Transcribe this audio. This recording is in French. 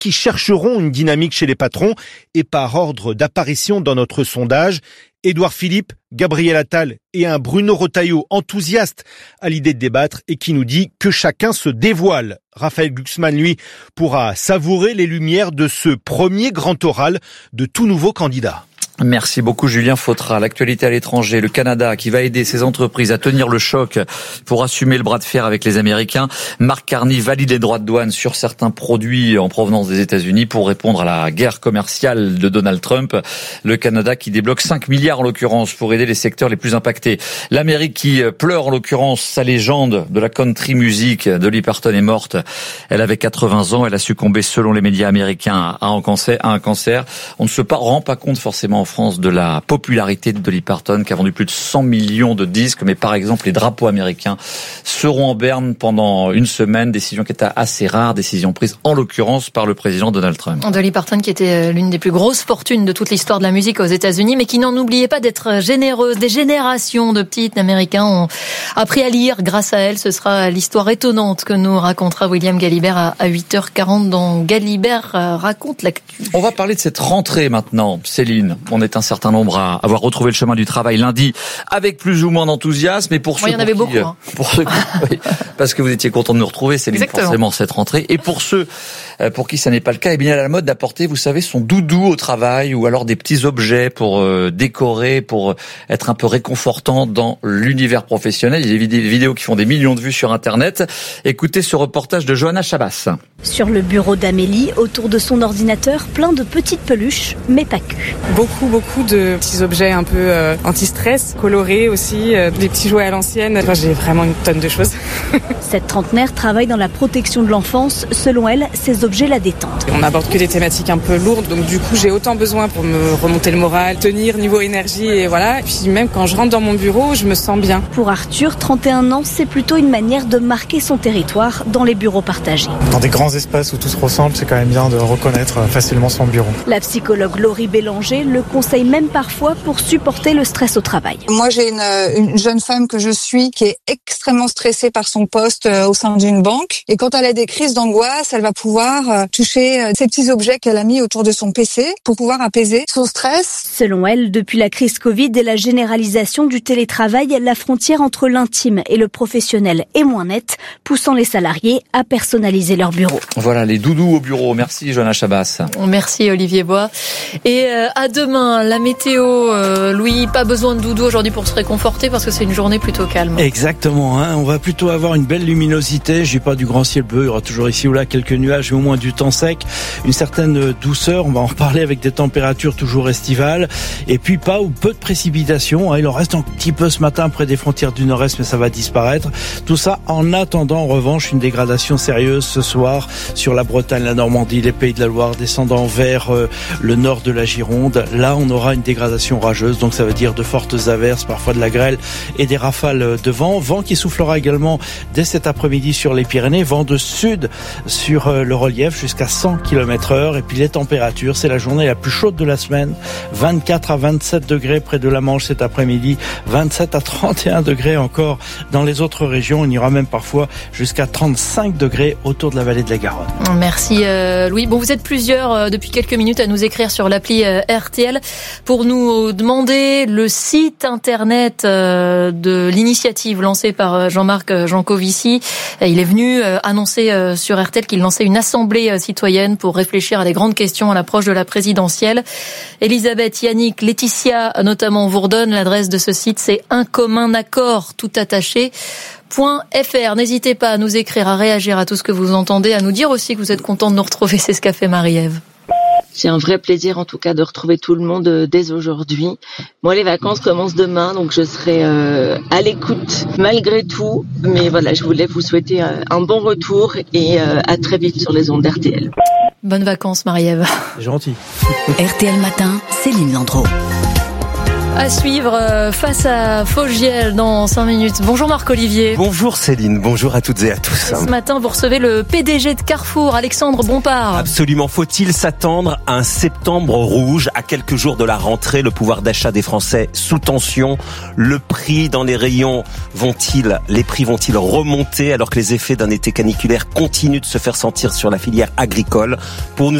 qui chercheront une dynamique chez les patrons. Et par ordre d'apparition dans notre sondage, Édouard Philippe, Gabriel Attal et un Bruno Retailleau enthousiaste à l'idée de débattre et qui nous dit que chacun se dévoile. Raphaël Glucksmann, lui, pourra savourer les lumières de ce premier grand oral de tout nouveau candidat. Merci beaucoup Julien Fautra. L'actualité à l'étranger, le Canada qui va aider ses entreprises à tenir le choc pour assumer le bras de fer avec les Américains. Mark Carney valide les droits de douane sur certains produits en provenance des États-Unis pour répondre à la guerre commerciale de Donald Trump. Le Canada qui débloque 5 milliards en l'occurrence pour aider les secteurs les plus impactés. L'Amérique qui pleure en l'occurrence sa légende de la country music. Dolly Parton est morte. Elle avait 80 ans. Elle a succombé selon les médias américains à un cancer. On ne se rend pas compte forcément en France de la popularité de Dolly Parton qui a vendu plus de 100 millions de disques, mais par exemple les drapeaux américains seront en berne pendant une semaine, décision qui était assez rare, décision prise en l'occurrence par le président Donald Trump. Dolly Parton qui était l'une des plus grosses fortunes de toute l'histoire de la musique aux États-Unis, mais qui n'en oubliait pas d'être généreuse. Des générations de petits Américains ont appris à lire grâce à elle. Ce sera l'histoire étonnante que nous racontera William Galibert à 8h40 dans Galibert raconte l'actu. On va parler de cette rentrée maintenant, Céline. On est un certain nombre à avoir retrouvé le chemin du travail lundi avec plus ou moins d'enthousiasme. Et pour ceux, il y en avait beaucoup. Pour ceux oui, parce que vous étiez content de nous retrouver, Céline, forcément cette rentrée. Et pour ceux pour qui ça n'est pas le cas, eh bien, à la mode d'apporter, vous savez, son doudou au travail ou alors des petits objets pour décorer, pour être un peu réconfortant dans l'univers professionnel. Il y a des vidéos qui font des millions de vues sur Internet. Écoutez ce reportage de Johanna Chabas. Sur le bureau d'Amélie, autour de son ordinateur, plein de petites peluches, mais pas que. Beaucoup de petits objets un peu anti-stress, colorés aussi, des petits jouets à l'ancienne. Enfin, j'ai vraiment une tonne de choses. Cette trentenaire travaille dans la protection de l'enfance. Selon elle, ces objets la détendent. On n'aborde que des thématiques un peu lourdes, donc du coup j'ai autant besoin pour me remonter le moral, tenir niveau énergie et voilà. Et puis même quand je rentre dans mon bureau, je me sens bien. Pour Arthur, 31 ans, c'est plutôt une manière de marquer son territoire dans les bureaux partagés. Dans des grands espaces où tout se ressemble, c'est quand même bien de reconnaître facilement son bureau. La psychologue Laurie Bélanger le conseille même parfois pour supporter le stress au travail. Moi, j'ai une jeune femme que je suis qui est extrêmement stressée par son poste au sein d'une banque. Et quand elle a des crises d'angoisse, elle va pouvoir toucher ces petits objets qu'elle a mis autour de son PC pour pouvoir apaiser son stress. Selon elle, depuis la crise Covid et la généralisation du télétravail, la frontière entre l'intime et le professionnel est moins nette, poussant les salariés à personnaliser leur bureau. Voilà, les doudous au bureau. Merci, Johanna Chabas. Merci, Olivier Bois. Et à demain, la météo. Louis, pas besoin de doudou aujourd'hui pour se réconforter parce que c'est une journée plutôt calme. Exactement, on va plutôt avoir une belle luminosité. Je dis pas du grand ciel bleu, il y aura toujours ici ou là quelques nuages, mais au moins du temps sec, une certaine douceur. On va en reparler avec des températures toujours estivales. Et puis pas ou peu de précipitations. Il en reste un petit peu ce matin près des frontières du nord-est, mais ça va disparaître. Tout ça en attendant, en revanche, une dégradation sérieuse ce soir sur la Bretagne, la Normandie, les Pays de la Loire, descendant vers le nord de la Gironde. Là, on aura une dégradation orageuse, donc ça veut dire de fortes averses, parfois de la grêle et des rafales de vent. Vent qui soufflera également dès cet après-midi sur les Pyrénées. Vent de sud sur le relief jusqu'à 100 km/h. Et puis les températures, c'est la journée la plus chaude de la semaine. 24 à 27 degrés près de la Manche cet après-midi. 27 à 31 degrés encore dans les autres régions. On ira même parfois jusqu'à 35 degrés autour de la vallée de la Garonne. Merci Louis. Bon, vous êtes plusieurs depuis quelques minutes à nous écrire sur l'appli RTL pour nous demander le site internet de l'initiative lancée par Jean-Marc Jancovici. Il est venu annoncer sur RTL qu'il lançait une assemblée citoyenne pour réfléchir à des grandes questions à l'approche de la présidentielle. Elisabeth, Yannick, Laetitia notamment vous redonne l'adresse de ce site, c'est un commun accord tout attaché. .fr. N'hésitez pas à nous écrire, à réagir à tout ce que vous entendez, à nous dire aussi que vous êtes content de nous retrouver. C'est ce qu'a fait Marie-Ève. C'est un vrai plaisir en tout cas de retrouver tout le monde dès aujourd'hui. Moi, les vacances commencent demain, donc je serai à l'écoute malgré tout. Mais voilà, je voulais vous souhaiter un bon retour et à très vite sur les ondes RTL. Bonnes vacances, Marie-Ève. C'est gentil. RTL Matin, Céline Landreau. À suivre face à Fogiel dans 5 minutes. Bonjour Marc-Olivier. Bonjour Céline, bonjour à toutes et à tous. Ce matin, vous recevez le PDG de Carrefour, Alexandre Bompard. Absolument, faut-il s'attendre à un septembre rouge à quelques jours de la rentrée? Le pouvoir d'achat des Français sous tension. Le prix dans les rayons les prix vont-ils remonter alors que les effets d'un été caniculaire continuent de se faire sentir sur la filière agricole? Pour nous